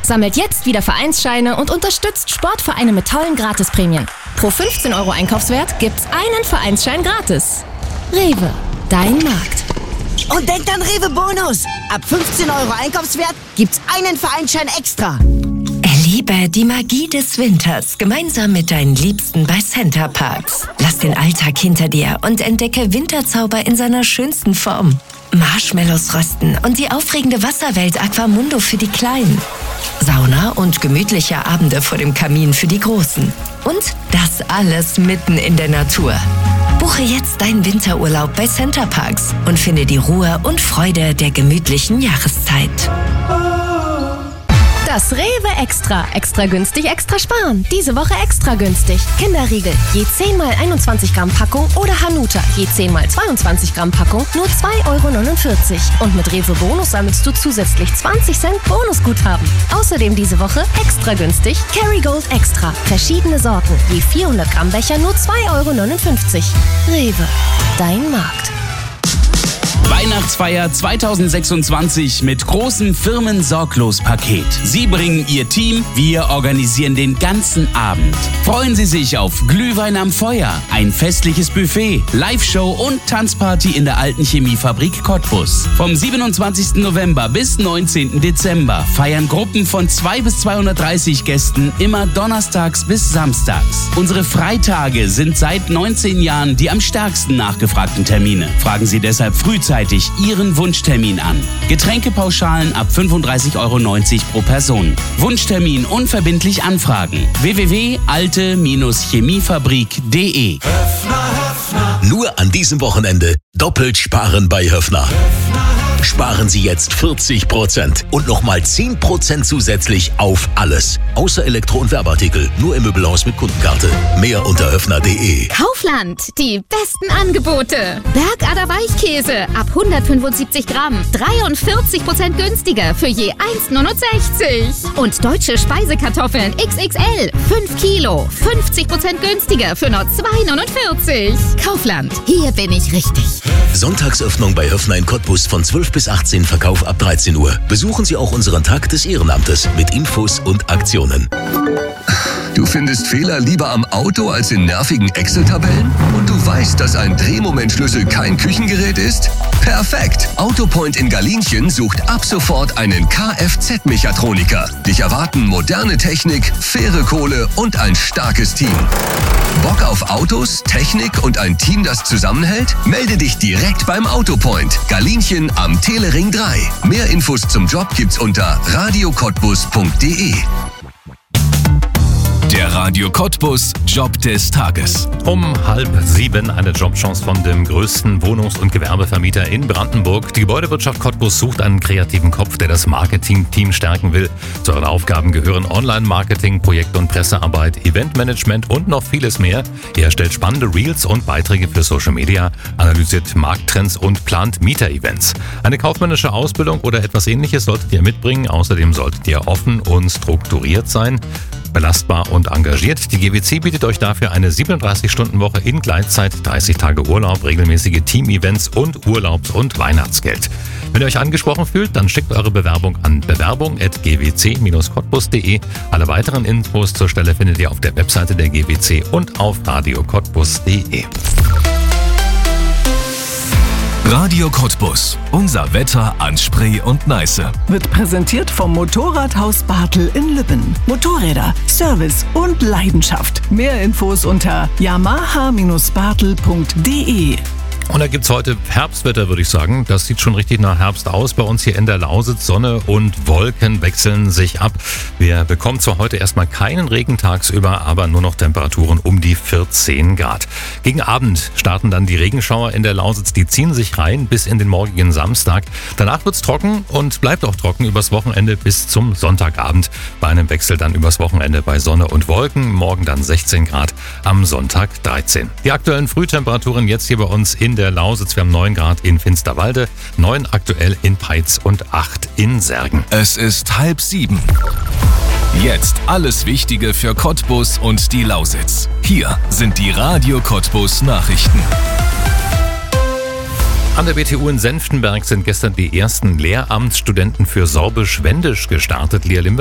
Sammelt jetzt wieder Vereinsscheine und unterstützt Sportvereine mit tollen Gratisprämien. Pro 15 € Einkaufswert gibt's einen Vereinsschein gratis. Rewe, dein Markt. Und denkt an Rewe Bonus. Ab 15 € Einkaufswert gibt's einen Vereinsschein extra. Erlebe die Magie des Winters gemeinsam mit deinen Liebsten bei Center Parcs. Lass den Alltag hinter dir und entdecke Winterzauber in seiner schönsten Form. Marshmallows rösten und die aufregende Wasserwelt Aquamundo für die Kleinen. Sauna und gemütliche Abende vor dem Kamin für die Großen. Und das alles mitten in der Natur. Buche jetzt deinen Winterurlaub bei Center Parcs und finde die Ruhe und Freude der gemütlichen Jahreszeit. Das Rewe Extra. Extra günstig, extra sparen. Diese Woche extra günstig. Kinderriegel, je 10x21 Gramm Packung oder Hanuta, je 10x22 Gramm Packung, nur 2,49 €. Und mit Rewe Bonus sammelst du zusätzlich 20 Cent Bonusguthaben. Außerdem diese Woche extra günstig Kerrygold Extra. Verschiedene Sorten, je 400 Gramm Becher, nur 2,59 €. Rewe, dein Markt. Weihnachtsfeier 2026 mit großem Firmen-Sorglos-Paket. Sie bringen Ihr Team, wir organisieren den ganzen Abend. Freuen Sie sich auf Glühwein am Feuer, ein festliches Buffet, Live-Show und Tanzparty in der alten Chemiefabrik Cottbus. Vom 27. November bis 19. Dezember feiern Gruppen von 2 bis 230 Gästen immer donnerstags bis samstags. Unsere Freitage sind seit 19 Jahren die am stärksten nachgefragten Termine. Fragen Sie deshalb frühzeitig Ihren Wunschtermin an. Getränkepauschalen ab 35,90 € pro Person. Wunschtermin unverbindlich anfragen. www.alte-chemiefabrik.de. Nur an diesem Wochenende doppelt sparen bei Höffner. Sparen Sie jetzt 40% und nochmal 10% zusätzlich auf alles. Außer Elektro- und Werbeartikel. Nur im Möbelhaus mit Kundenkarte. Mehr unter höffner.de. Kaufland, die besten Angebote. Bergader Weichkäse ab 175 Gramm. 43% günstiger für je 1,69 €. Und deutsche Speisekartoffeln XXL. 5 Kilo. 50% günstiger für nur 2,49 €. Kaufland, hier bin ich richtig. Sonntagsöffnung bei Höffner in Cottbus von 12 bis 18, Verkauf ab 13 Uhr. Besuchen Sie auch unseren Tag des Ehrenamtes mit Infos und Aktionen. Du findest Fehler lieber am Auto als in nervigen Excel-Tabellen? Und du weißt, dass ein Drehmomentschlüssel kein Küchengerät ist? Perfekt! Autopoint in Galinchen sucht ab sofort einen Kfz-Mechatroniker. Dich erwarten moderne Technik, faire Kohle und ein starkes Team. Bock auf Autos, Technik und ein Team, das zusammenhält? Melde dich direkt beim Autopoint. Galinchen am Telering 3. Mehr Infos zum Job gibt's unter radiocottbus.de. Der Radio Cottbus Job des Tages. Um 6:30 eine Jobchance von dem größten Wohnungs- und Gewerbevermieter in Brandenburg. Die Gebäudewirtschaft Cottbus sucht einen kreativen Kopf, der das Marketing-Team stärken will. Zu ihren Aufgaben gehören Online-Marketing, Projekt- und Pressearbeit, Eventmanagement und noch vieles mehr. Er erstellt spannende Reels und Beiträge für Social Media, analysiert Markttrends und plant Mieter-Events. Eine kaufmännische Ausbildung oder etwas Ähnliches solltet ihr mitbringen. Außerdem solltet ihr offen und strukturiert sein, belastbar und engagiert. Die GWC bietet euch dafür eine 37-Stunden-Woche in Gleitzeit, 30 Tage Urlaub, regelmäßige Team-Events und Urlaubs- und Weihnachtsgeld. Wenn ihr euch angesprochen fühlt, dann schickt eure Bewerbung an bewerbung@gwc-cottbus.de. Alle weiteren Infos zur Stelle findet ihr auf der Webseite der GWC und auf radiocottbus.de. Radio Cottbus. Unser Wetter an Spree und Neiße. Wird präsentiert vom Motorradhaus Bartel in Lübben. Motorräder, Service und Leidenschaft. Mehr Infos unter yamaha-bartel.de. Und da gibt's heute Herbstwetter, würde ich sagen. Das sieht schon richtig nach Herbst aus. Bei uns hier in der Lausitz, Sonne und Wolken wechseln sich ab. Wir bekommen zwar heute erstmal keinen Regen tagsüber, aber nur noch Temperaturen um die 14 Grad. Gegen Abend starten dann die Regenschauer in der Lausitz. Die ziehen sich rein bis in den morgigen Samstag. Danach wird's trocken und bleibt auch trocken übers Wochenende bis zum Sonntagabend. Bei einem Wechsel dann übers Wochenende bei Sonne und Wolken. Morgen dann 16 Grad, am Sonntag 13. Die aktuellen Frühtemperaturen jetzt hier bei uns in der Lausitz. Wir haben 9 Grad in Finsterwalde, 9 aktuell in Peitz und 8 in Särgen. Es ist 6:30. Jetzt alles Wichtige für Cottbus und die Lausitz. Hier sind die Radio Cottbus Nachrichten. An der WTU in Senftenberg sind gestern die ersten Lehramtsstudenten für Sorbisch-Wendisch gestartet. Lia Limber